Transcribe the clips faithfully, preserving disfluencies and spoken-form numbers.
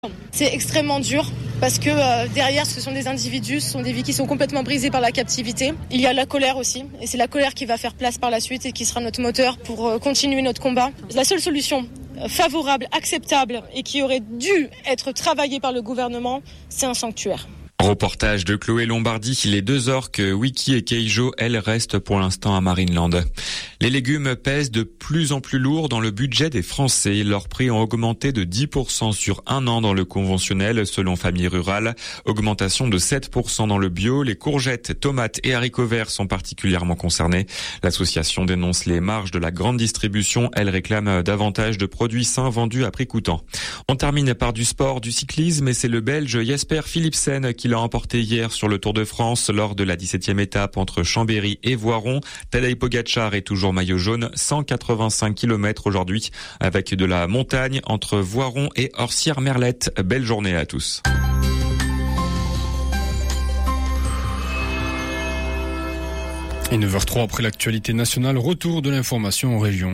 C'est extrêmement dur parce que euh, derrière ce sont des individus, ce sont des vies qui sont complètement brisées par la captivité. Il y a la colère aussi et c'est la colère qui va faire place par la suite et qui sera notre moteur pour euh, continuer notre combat. La seule solution euh, favorable, acceptable et qui aurait dû être travaillée par le gouvernement, c'est un sanctuaire. Reportage de Chloé Lombardi. Les deux orques, Wiki et Keijo, elles restent pour l'instant à Marineland. Les légumes pèsent de plus en plus lourd dans le budget des Français. Leurs prix ont augmenté de dix pour cent sur un an dans le conventionnel, selon Famille Rurale. Augmentation de sept pour cent dans le bio. Les courgettes, tomates et haricots verts sont particulièrement concernés. L'association dénonce les marges de la grande distribution. Elle réclame davantage de produits sains vendus à prix coûtant. On termine par du sport, du cyclisme, et c'est le Belge Jasper Philipsen qui l'a emporté hier sur le Tour de France lors de la dix-septième étape entre Chambéry et Voiron. Tadej Pogačar est toujours maillot jaune, cent quatre-vingt-cinq kilomètres aujourd'hui avec de la montagne entre Voiron et Orsières-Merlette. Belle journée à tous. Et neuf heures trois après l'actualité nationale, retour de l'information en région.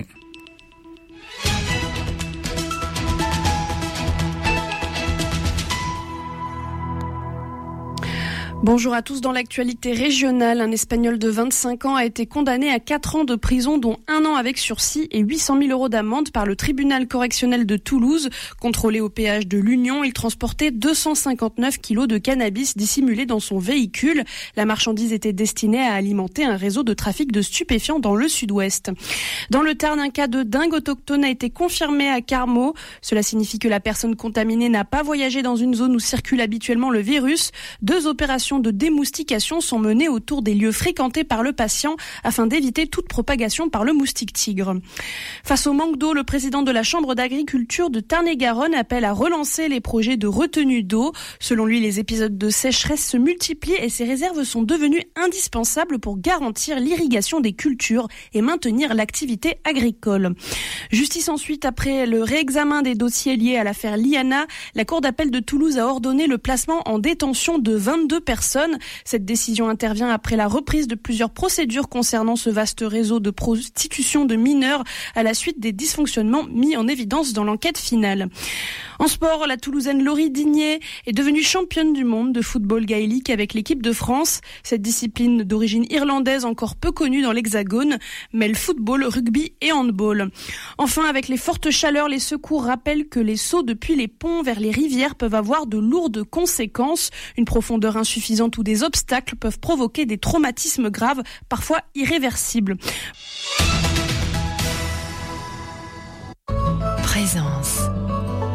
Bonjour à tous. Dans l'actualité régionale, un Espagnol de vingt-cinq ans a été condamné à quatre ans de prison, dont un an avec sursis et huit cent mille euros d'amende par le tribunal correctionnel de Toulouse. Contrôlé au péage de l'Union, il transportait deux cent cinquante-neuf kilos de cannabis dissimulés dans son véhicule. La marchandise était destinée à alimenter un réseau de trafic de stupéfiants dans le sud-ouest. Dans le Tarn, un cas de dingue autochtone a été confirmé à Carmaux. Cela signifie que la personne contaminée n'a pas voyagé dans une zone où circule habituellement le virus. Deux opérations de démoustication sont menées autour des lieux fréquentés par le patient afin d'éviter toute propagation par le moustique tigre. Face au manque d'eau, le président de la Chambre d'agriculture de Tarn-et-Garonne appelle à relancer les projets de retenue d'eau. Selon lui, les épisodes de sécheresse se multiplient et ces réserves sont devenues indispensables pour garantir l'irrigation des cultures et maintenir l'activité agricole. Justice ensuite, après le réexamen des dossiers liés à l'affaire Liana, la Cour d'appel de Toulouse a ordonné le placement en détention de vingt-deux personnes. Cette décision intervient après la reprise de plusieurs procédures concernant ce vaste réseau de prostitution de mineurs à la suite des dysfonctionnements mis en évidence dans l'enquête finale. En sport, la Toulousaine Laurie Digné est devenue championne du monde de football gaélique avec l'équipe de France. Cette discipline d'origine irlandaise encore peu connue dans l'Hexagone mêle football, rugby et handball. Enfin, avec les fortes chaleurs, les secours rappellent que les sauts depuis les ponts vers les rivières peuvent avoir de lourdes conséquences. Une profondeur insuffisante ou des obstacles peuvent provoquer des traumatismes graves, parfois irréversibles. Présence.